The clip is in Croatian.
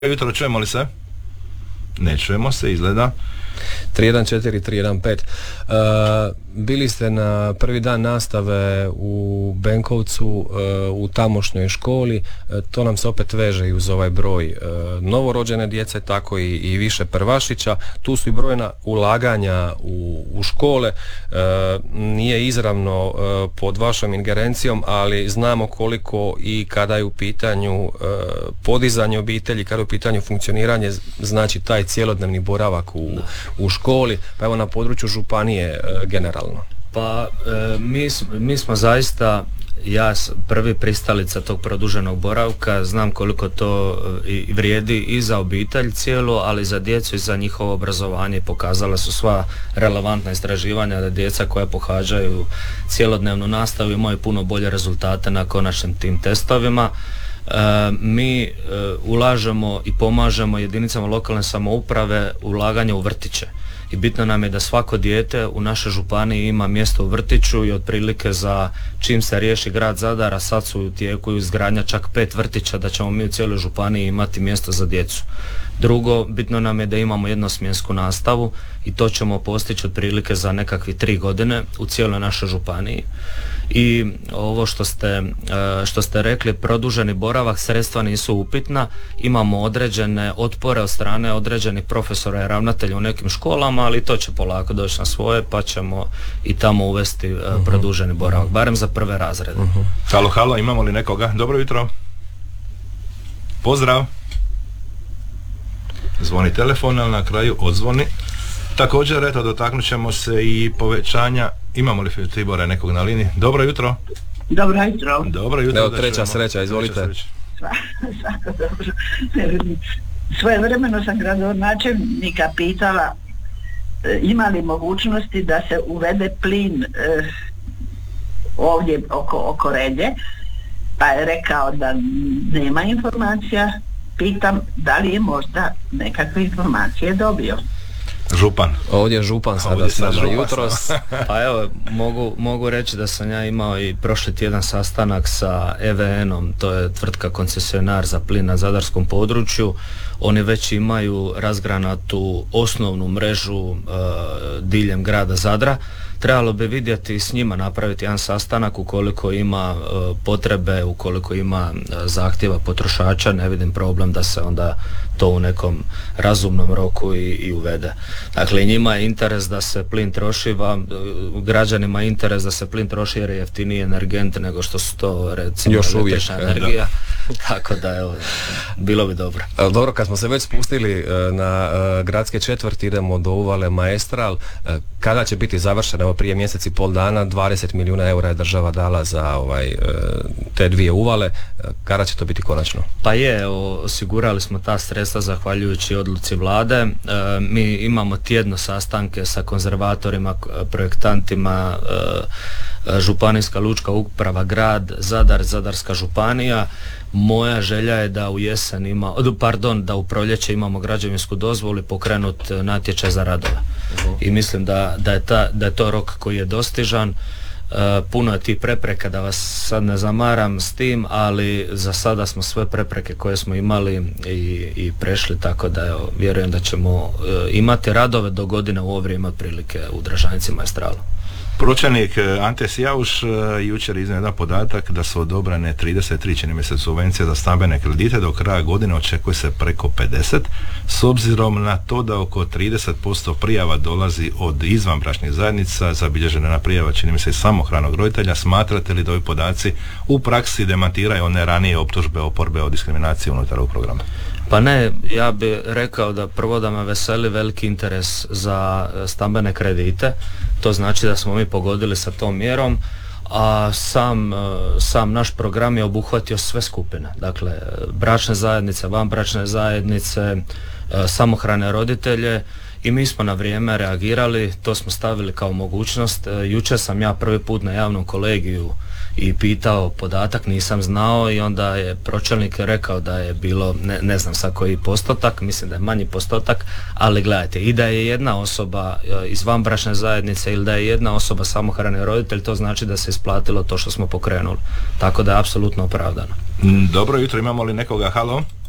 Jutro, čujemo li se? Ne čujemo se, izgleda. 314, 315. Bili ste na prvi dan nastave u Benkovcu, u tamošnjoj školi. To nam se opet veže i uz ovaj broj novorođene djece, tako i više prvašića. Tu su i brojna ulaganja u škole. Nije izravno pod vašom ingerencijom, ali znamo koliko i kada je u pitanju podizanje obitelji, kada je u pitanju funkcioniranje, znači taj cjelodnevni boravak u školi, pa evo na području županije generalno. Pa mi smo zaista, ja prvi pristalica tog produženog boravka, znam koliko to i vrijedi i za obitelj cijelu, ali za djecu i za njihovo obrazovanje. Pokazala su sva relevantna istraživanja da djeca koja pohađaju cjelodnevnu nastavu imaju puno bolje rezultate na konačnim tim testovima. Mi ulažemo i pomažemo jedinicama lokalne samouprave ulaganje u vrtiće. I bitno nam je da svako dijete u našoj županiji ima mjesto u vrtiću i otprilike za čim se riješi grad Zadar, a sad su u tijeku izgradnja čak 5 vrtića, da ćemo mi u cijeloj županiji imati mjesto za djecu. Drugo, bitno nam je da imamo jednosmjensku nastavu i to ćemo postići otprilike za nekakvih 3 godine u cijeloj našoj županiji. I ovo što ste rekli, produženi boravak, sredstva nisu upitna, imamo određene otpore od strane određenih profesora i ravnatelja u nekim školama, ali to će polako doći na svoje, pa ćemo i tamo uvesti produženi boravak, barem za prve razrede. Halo, imamo li nekoga? Dobro jutro. Pozdrav. Zvoni telefon, ali na kraju odzvoni. Također, eto, dotaknut ćemo se i povećanja. Imamo li, Tibore, nekog na liniji? Dobro jutro. Dobro jutro. Dobro jutro. Evo, treća sreća, izvolite. Svako dobro. Svojevremeno sam gradonačelnika pitala ima li mogućnosti da se uvede plin ovdje oko Relje, pa je rekao da nema informacija. Pitam da li je možda nekakve informacije dobio. Župan. Ovdje je župan sada jutros. Pa evo, mogu reći da sam ja imao i prošli tjedan sastanak sa EVN-om, to je tvrtka koncesionar za plin na zadarskom području. Oni već imaju razgranatu osnovnu mrežu diljem grada Zadra. Trebalo bi vidjeti s njima, napraviti jedan sastanak ukoliko ima potrebe, ukoliko ima zahtjeva potrošača, ne vidim problem da se onda to u nekom razumnom roku i uvede. Dakle, njima je interes da se plin troši, građanima je interes da se plin troši jer je jeftiniji energent nego što su to recimo električna energija. Tako da evo, bilo bi dobro. Dobro, kad smo se već spustili na gradske četvrti, idemo do uvale Maestral. Kada će biti završeno? Evo, prije mjesec i pol dana 20 milijuna eura je država dala za te dvije uvale. Kada će to biti konačno? Pa osigurali smo ta sredstva zahvaljujući odluci vlade. Mi imamo tjedno sastanke sa konzervatorima, projektantima, Županijska lučka uprava, grad Zadar, Zadarska županija. Moja želja je da da u proljeće imamo građevinsku dozvolu i pokrenut natječaj za radove. I mislim da je to rok koji je dostižan. Puno je tih prepreka, da vas sad ne zamaram s tim, ali za sada smo sve prepreke koje smo imali i prešli, tako da vjerujem da ćemo imati radove do godine u ovo vrijeme otprilike u Dražanjci Maestralu. Pročelnik Ante Sjauš jučer iznio jedan podatak da su odobrene 33 čini mi se subvencije za stambene kredite, do kraja godine očekuje se preko 50, s obzirom na to da oko 30% prijava dolazi od izvanbračnih zajednica, zabilježena na prijava čini mi se i samohranog roditelja. Smatrate li da ovi podaci u praksi demantiraju one ranije optužbe oporbe o diskriminaciji unutar ovog programa? Pa ne, ja bih rekao da prvo da me veseli veliki interes za stambene kredite, to znači da smo mi pogodili sa tom mjerom, a sam naš program je obuhvatio sve skupine, dakle bračne zajednice, vanbračne zajednice, samohrane roditelje, i mi smo na vrijeme reagirali, to smo stavili kao mogućnost. Jučer sam ja prvi put na javnom kolegiju i pitao podatak, nisam znao, i onda je pročelnik rekao da je bilo, ne znam sad koji postotak, mislim da je manji postotak, ali gledajte, i da je jedna osoba iz vanbračne zajednice ili da je jedna osoba samohrani roditelj, to znači da se isplatilo to što smo pokrenuli, tako da je apsolutno opravdano. Dobro jutro, imamo li nekoga? Halo?